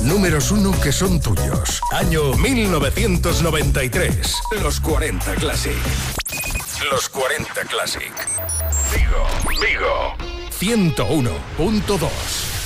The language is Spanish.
Números 1 que son tuyos. Año 1993. Los 40 Classic. Los 40 Classic. Vigo. 101.2.